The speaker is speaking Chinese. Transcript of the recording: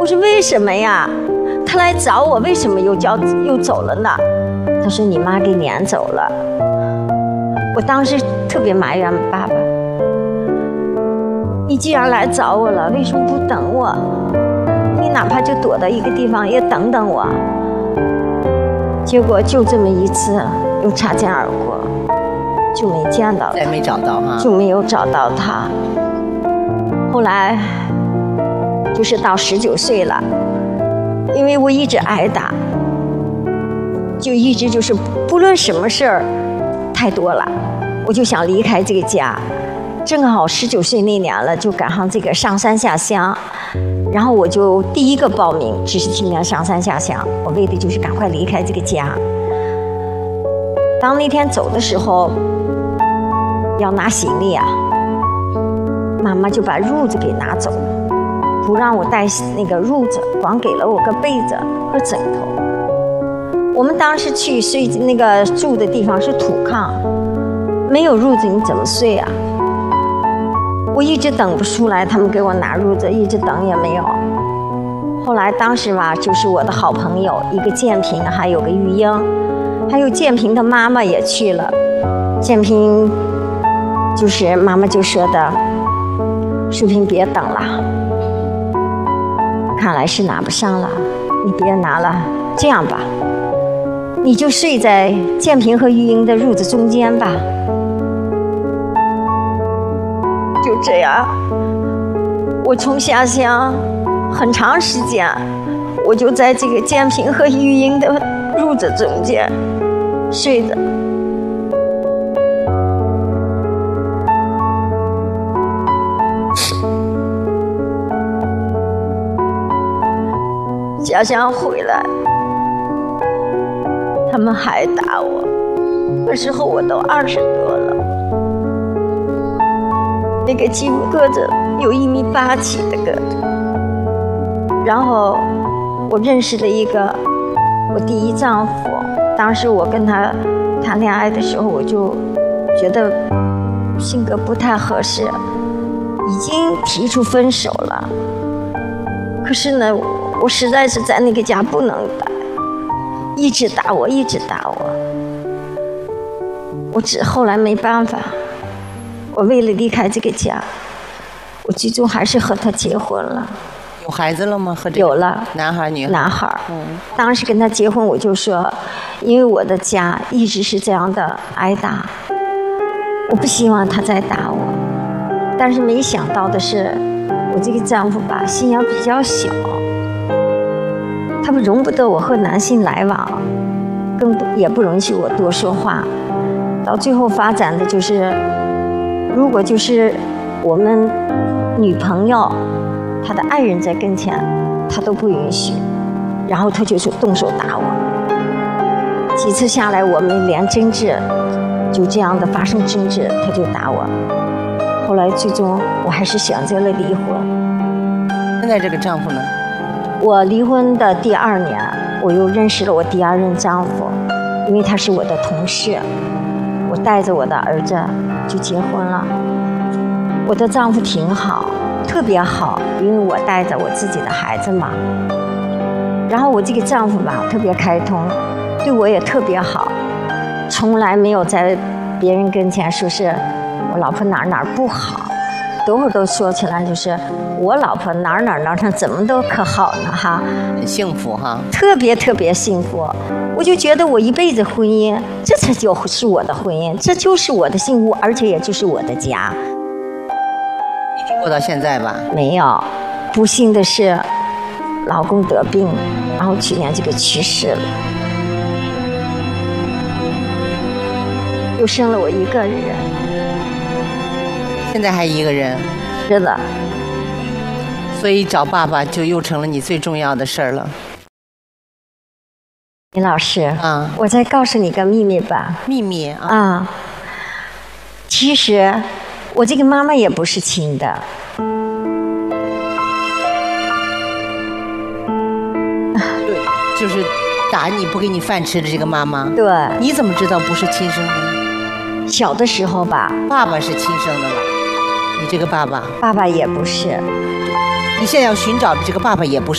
说为什么呀？他来找我，为什么又走了呢？他说你妈给撵走了。我当时特别埋怨爸爸，你既然来找我了，为什么不等我？你哪怕就躲到一个地方也等等我。结果就这么一次，又擦肩而过，就没见到他， 再没找到哈， 就没有找到他。后来就是到19岁了，因为我一直挨打，就一直就是不论什么事儿太多了，我就想离开这个家。正好19岁那年了，就赶上这个上山下乡，然后我就第一个报名知识青年上山下乡，我为的就是赶快离开这个家。当那天走的时候，要拿行李啊，妈妈就把褥子给拿走了，不让我带那个褥子，光给了我个被子和枕头。我们当时去睡那个住的地方是土炕，没有褥子你怎么睡啊？我一直等不出来，他们给我拿褥子，一直等也没有。后来当时吧，就是我的好朋友，一个建平，还有个玉英，还有建平的妈妈也去了。建平就是妈妈就说的，淑萍别等了，看来是拿不上了，你别拿了，这样吧，你就睡在建平和玉英的褥子中间吧。就这样，我从下乡很长时间，我就在这个建平和玉英的褥子中间睡着。下乡回来，他们还打我，那时候我都20多了。那个鸡个子有1.87米的个子，然后我认识了一个我第一丈夫，当时我跟他谈恋爱的时候，我就觉得性格不太合适，已经提出分手了。可是呢，我实在是在那个家不能待，一直打我，一直打我。后来没办法，我为了离开这个家，我最终还是和他结婚了。 有孩子了吗？和这个有了， 男孩女孩？ 男孩。当时跟他结婚，我就说，因为我的家一直是这样的挨打，我不希望他再打我。但是没想到的是，我这个丈夫吧，心眼比较小，他们容不得我和男性来往，也不允许我多说话。到最后发展的就是，如果就是我们女朋友，她的爱人在跟前，他都不允许，然后他就动手打我。几次下来，我们连争执，就这样的发生争执，他就打我。后来最终我还是选择了离婚。 现在这个丈夫呢？ 我离婚的第2年，我又认识了我第2任丈夫，因为他是我的同事，我带着我的儿子就结婚了。我的丈夫挺好，特别好，因为我带着我自己的孩子嘛。然后我这个丈夫吧，特别开通，对我也特别好，从来没有在别人跟前说是我老婆哪儿不好，多会儿都说起来就是我老婆哪儿怎么都可好呢哈， 很幸福哈， 特别特别幸福。我就觉得我一辈子婚姻，这才就是我的婚姻，这就是我的幸福，而且也就是我的家。 一直过到现在吧？ 没有，不幸的是，老公得病，然后去年这个去世了，又剩了我一个人。 现在还一个人？ 是的。 所以找爸爸就又成了你最重要的事儿了。 林老师啊， 我再告诉你个秘密吧。 秘密啊？ 啊，其实我这个妈妈也不是亲的。 对，就是打你不给你饭吃的这个妈妈。 对。 你怎么知道不是亲生的？ 小的时候吧。 爸爸是亲生的了，你这个爸爸？ 爸爸也不是。 你现在要寻找的这个爸爸也不是。